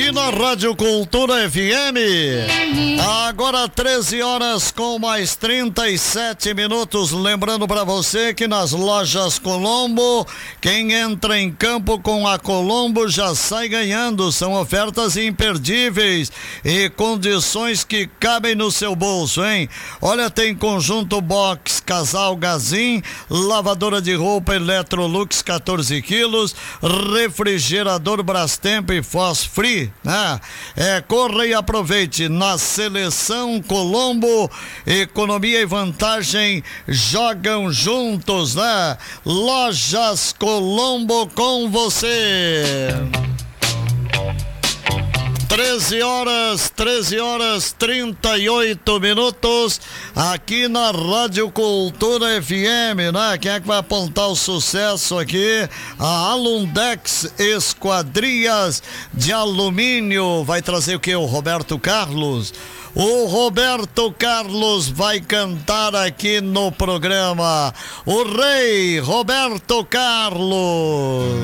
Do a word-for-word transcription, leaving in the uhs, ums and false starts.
aqui na Rádio Cultura F M. Agora treze horas com mais trinta e sete minutos. Lembrando para você que nas lojas Colombo, quem entra em campo com a Colombo já sai ganhando. São ofertas imperdíveis e condições que cabem no seu bolso, hein? Olha, tem conjunto box, casal Gazin, lavadora de roupa Electrolux quatorze quilos, refrigerador Brastemp e Foz Free, né? É, corra e aproveite na Seleção Colombo. Economia e vantagem jogam juntos, né? Lojas Colombo com você. treze horas, treze horas, trinta e oito minutos, aqui na Rádio Cultura F M, né? Quem é que vai apontar o sucesso aqui? A Alundex Esquadrias de Alumínio. Vai trazer o que? O Roberto Carlos? O Roberto Carlos vai cantar aqui no programa. O rei Roberto Carlos.